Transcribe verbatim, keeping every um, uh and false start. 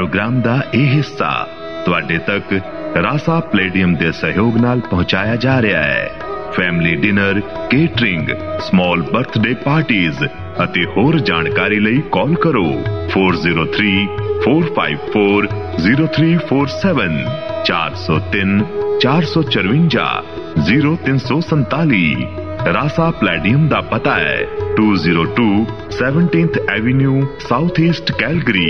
Programme दा यह हिस्सा तुहाडे तक रासा प्लेडियम दे सहयोग नाल पहुंचाया जा रहा है। Family dinner, catering, small birthday parties अते होर जानकारी लई कॉल करो four zero three four five four zero three four seven चार सौ तीन चार सौ चरवंजा जीरो तीन सौ संताली। रासा प्लेडियम दा पता है to zero to seventeenth Avenue south east Calgary.